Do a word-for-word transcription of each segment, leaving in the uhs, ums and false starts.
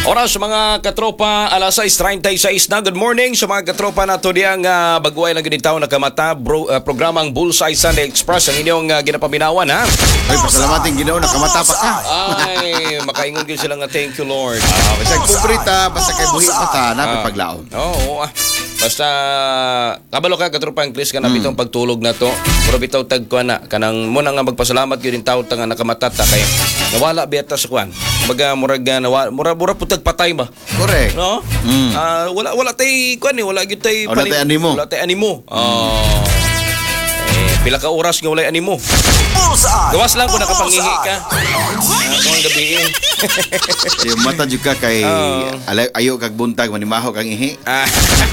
Oras mga katropa, alas sais treinta y seis na. Good morning sa mga katropa na to diyang uh, baguay lang ganitaw na kamata bro, uh, programang Bullseye Sunday Express ang inyong uh, ginapaminawan ha. Ay, pasalamatin ginaw na kamata pa ka. Ay, makaingon din sila nga thank you Lord. Ah, basta kubrita, basta kay buhi pa ta, napit paglaom. Oo, ah. Basta kabalo ka katropa ang Chris ka na bitong pagtulog na to. Pero bitaw tag ko na kanang mo na nga magpasalamat gyud din tawo nga nakamatata kay nawala beta sa kwan. Baga murag uh, nawala mura mura putag patay ba. Correct. No? Mm. Ah, wala wala tay kwan eh, wala gyud tay Wala tay animo. Wala tay animo. Oh. Eh, pila ka oras nga wala animo. Gawas lang kung nakapangihi ka. Ah, kung gabi eh. Yung mata juga kay Oh. alay, ayo kag buntag manimaho kang ihi. Ah.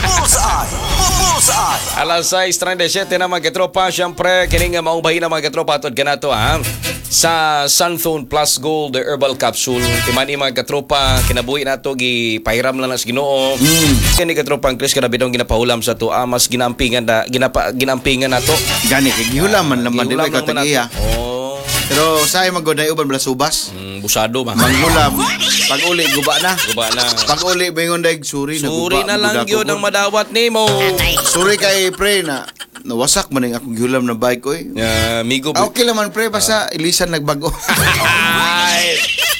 Alas sais treinta y siete na mga katropa. Siyempre, kining maong bahin na mga katropa atod ganato ha. Sa Sunzone Plus Gold Herbal Capsule. Timani mga katropa, kinabuhi na to, gipahiram lang na sa Ginoo. Mm. Kani katropa ang Chris, kanabitong ginapahulam sa to. Ah, mas ginampingan na, ginapa, ginampingan na to. Gani kay gihulaman naman dili Gihulam ka naman tagiya. nato. Oh. Pero say magoday uban bala subas. Mm, busado ba? Manghulam pag uli guba na. Guba na. Pag uli bingon daig suri na guba. Suri na lang yun ang madawat ni mo. Suri kay pre na nawasak man ang akong gihulam na bike oy. Uh, migo. Ah, okay naman pre basta ilisan nagbago. Ay.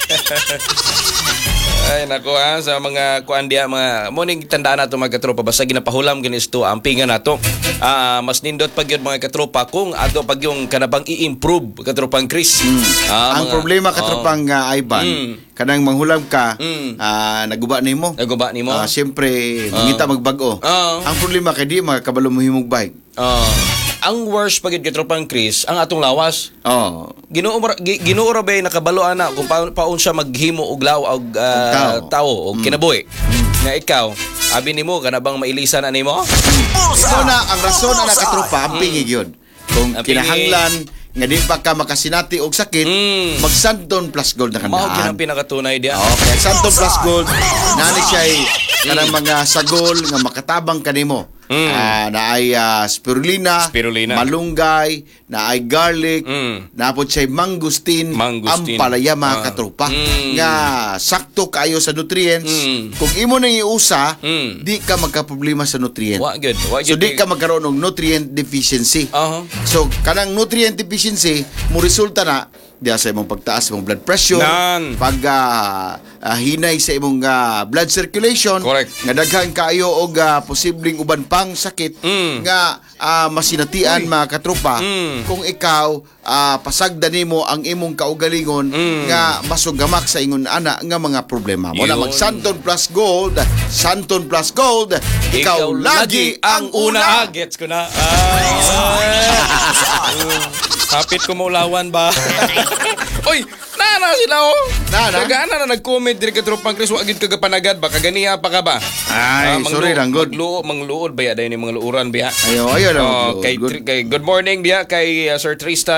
Ay nako ha sa mga kuan dia mga morning tandaan nato mga katropa basta ginapahulam ginis to ampingan nato. Ah mas nindot pag yun mga katropa kung ato pag yung kanabang i-improve katropang Chris. Mm. Ah, ang mga- problema katropang uh, Ivan, Mm. kanang manghulam ka, Mm. ah, naguba nimo. Naguba nimo. Ah, siyempre, mangita magbago. Ah. Ang problema kay di makakabalo mo himog bike. Ah, ang worst pag yun katropang Chris ang atong lawas. Oh. Ginoo gi- Ginoo ra bay nakabalo ana kung paun, paun siya maghimo og law og ah, Tao. tao og kinabuhi. Nga ikaw, abi nimo kana bang mailisan ani mo? Ito na, ang rason na nakatropa, ang pingig yun. Kung Ang kinahanglan, nga di pa ka makasinati og sakit, Mm. mag Santon Plus Gold na Mao gyud ang kandaan. pinakatunay dia. Okay, Santon Plus Gold, nani siya ay kanang mga sagol nga makatabang kanimo. Mm. Ah, naay ah, spirulina, Spirulina. malunggay, naay garlic, Mm. napod siya mangustin, Mangustin. ampalaya mga Ah. katropa. Mm. Nga sakto kayo sa nutrients. Mm. Kung imo nang iusa, Mm. di ka magkaproblema sa nutrient. Wa gyud, wa So gyud. di ka magkaroon ng nutrient deficiency. Aha. So kanang nutrient deficiency mo resulta na diya sa imong pagtaas imong blood pressure, Nan. pag ah, ah, hinay sa imong ah, blood circulation, Correct. nga daghan kaayo og ah, posibleng uban pang sakit Mm. nga ah, masinatian mga katropa Mm. kung ikaw ah, pasagdan nimo ang imong kaugalingon Mm. nga masugamak sa ingon ana nga mga problema mo na Yun. mag Santon Plus Gold, Santon Plus Gold, ikaw, lagi ang una. Gets ko na. Ah. Kapit ko maulawan ba? Oy, nana sila oh. Nana? Nagana na nag-comment diri ka tropang Chris wa gid ka panagad ba kaganiya pa ka ba? Ay, sorry lang, good. Magluo, mangluod ba ya dayon ni mga luuran biya? Ayo, ayo na. Oh, kay, kay good morning biya kay uh, Sir Tristan